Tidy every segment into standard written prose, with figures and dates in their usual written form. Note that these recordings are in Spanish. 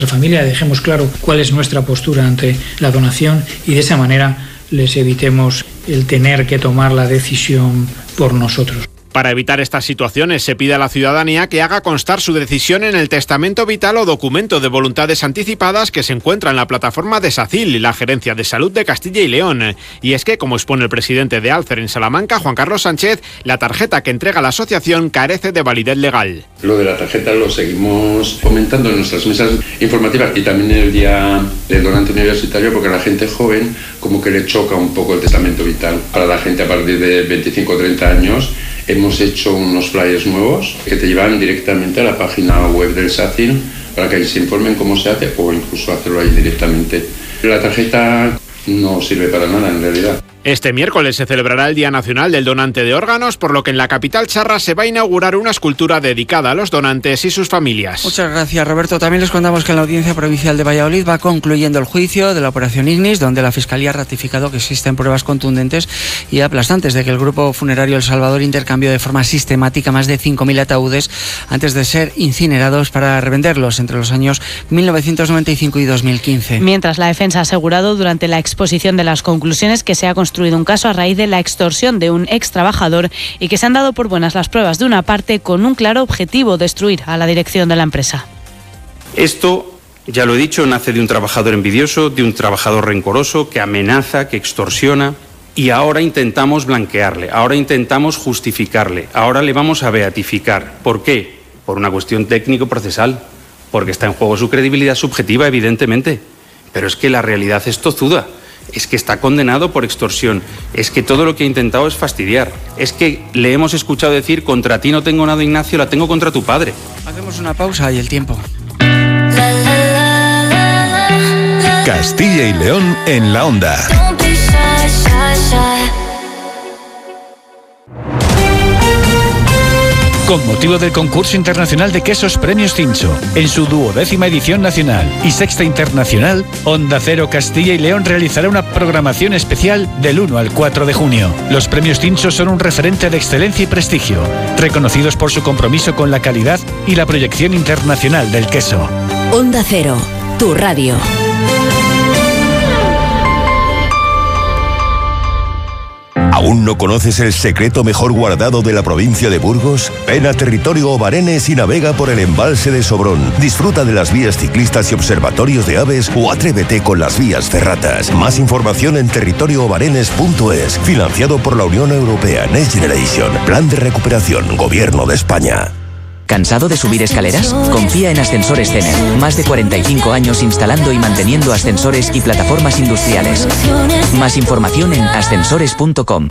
La familia dejemos claro cuál es nuestra postura ante la donación y de esa manera les evitemos el tener que tomar la decisión por nosotros. Para evitar estas situaciones, se pide a la ciudadanía que haga constar su decisión en el testamento vital o documento de voluntades anticipadas que se encuentra en la plataforma de SACIL y la Gerencia de Salud de Castilla y León. Y es que, como expone el presidente de Alcer en Salamanca, Juan Carlos Sánchez, la tarjeta que entrega la asociación carece de validez legal. Lo de la tarjeta lo seguimos comentando en nuestras mesas informativas y también en el día del donante universitario, porque a la gente joven como que le choca un poco el testamento vital. Para la gente a partir de 25 o 30 años hemos hecho unos flyers nuevos que te llevan directamente a la página web del SACIL para que ahí se informen cómo se hace o incluso hacerlo ahí directamente. La tarjeta no sirve para nada en realidad. Este miércoles se celebrará el Día Nacional del Donante de Órganos, por lo que en la capital charra se va a inaugurar una escultura dedicada a los donantes y sus familias. Muchas gracias, Roberto. También les contamos que en la Audiencia Provincial de Valladolid va concluyendo el juicio de la Operación Ignis, donde la Fiscalía ha ratificado que existen pruebas contundentes y aplastantes de que el grupo funerario El Salvador intercambió de forma sistemática más de 5.000 ataúdes antes de ser incinerados para revenderlos entre los años 1995 y 2015. Mientras, la defensa ha asegurado durante la exposición de las conclusiones que se ha construido un caso a raíz de la extorsión de un ex trabajador y que se han dado por buenas las pruebas de una parte con un claro objetivo: destruir a la dirección de la empresa. Esto, ya lo he dicho, nace de un trabajador envidioso, de un trabajador rencoroso que amenaza, que extorsiona, y ahora intentamos blanquearle, ahora intentamos justificarle, ahora le vamos a beatificar. ¿Por qué? Por una cuestión técnico-procesal, porque está en juego su credibilidad subjetiva, evidentemente, pero es que la realidad es tozuda. Es que está condenado por extorsión, es que todo lo que ha intentado es fastidiar, es que le hemos escuchado decir: contra ti no tengo nada, Ignacio, la tengo contra tu padre. Hacemos una pausa y el tiempo. Castilla y León en la onda. Con motivo del concurso internacional de quesos Premios Cincho, en su 12ª edición nacional y 6ª internacional, Onda Cero Castilla y León realizará una programación especial del 1 al 4 de junio. Los Premios Cincho son un referente de excelencia y prestigio, reconocidos por su compromiso con la calidad y la proyección internacional del queso. Onda Cero, tu radio. ¿Aún no conoces el secreto mejor guardado de la provincia de Burgos? Ven a Territorio Obarenes y navega por el embalse de Sobrón. Disfruta de las vías ciclistas y observatorios de aves o atrévete con las vías ferratas. Más información en territorioobarenes.es. Financiado por la Unión Europea Next Generation. Plan de recuperación. Gobierno de España. ¿Cansado de subir escaleras? Confía en Ascensores Tener. Más de 45 años instalando y manteniendo ascensores y plataformas industriales. Más información en ascensores.com.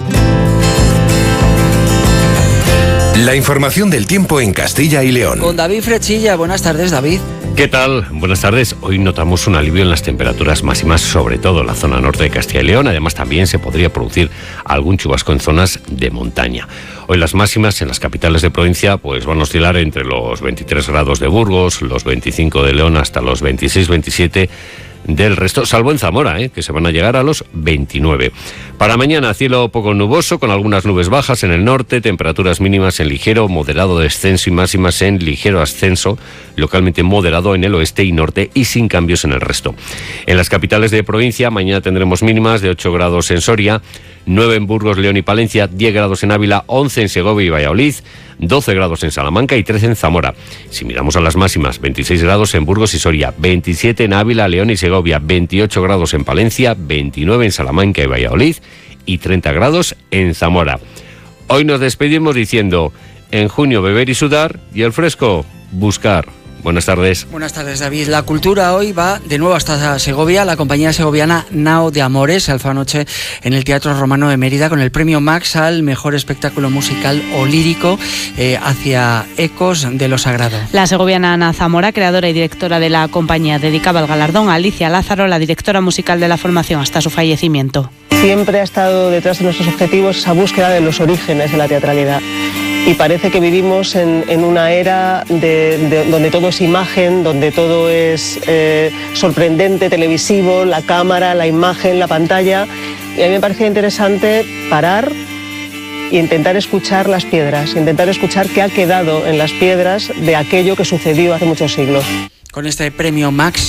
La información del tiempo en Castilla y León. Con David Frechilla. Buenas tardes, David. ¿Qué tal? Buenas tardes. Hoy notamos un alivio en las temperaturas máximas, sobre todo en la zona norte de Castilla y León. Además, también se podría producir algún chubasco en zonas de montaña. Hoy las máximas en las capitales de provincia pues van a oscilar entre los 23 grados de Burgos, los 25 de León, hasta los 26-27 del resto, salvo en Zamora, que se van a llegar a los 29. Para mañana, cielo poco nuboso, con algunas nubes bajas en el norte, temperaturas mínimas en ligero, moderado descenso y máximas en ligero ascenso, localmente moderado en el oeste y norte y sin cambios en el resto. En las capitales de provincia, mañana tendremos mínimas de 8 grados en Soria, 9 en Burgos, León y Palencia, 10 grados en Ávila, 11 en Segovia y Valladolid, 12 grados en Salamanca y 13 en Zamora. Si miramos a las máximas, 26 grados en Burgos y Soria, 27 en Ávila, León y Segovia, 28 grados en Palencia, 29 en Salamanca y Valladolid y 30 grados en Zamora. Hoy nos despedimos diciendo: en junio beber y sudar, y el fresco buscar. Buenas tardes. Buenas tardes, David. La cultura hoy va de nuevo hasta Segovia. La compañía segoviana Nao de Amores se alzó anoche en el Teatro Romano de Mérida con el premio Max al mejor espectáculo musical o lírico hacia Ecos de lo Sagrado. La segoviana Ana Zamora, creadora y directora de la compañía, dedicaba el galardón a Alicia Lázaro, la directora musical de la formación, hasta su fallecimiento. Siempre ha estado detrás de nuestros objetivos esa búsqueda de los orígenes de la teatralidad. Y parece que vivimos en una era donde todo es imagen, donde todo es sorprendente, televisivo, la cámara, la imagen, la pantalla. Y a mí me parecía interesante parar e intentar escuchar las piedras, intentar escuchar qué ha quedado en las piedras de aquello que sucedió hace muchos siglos. con este premio Max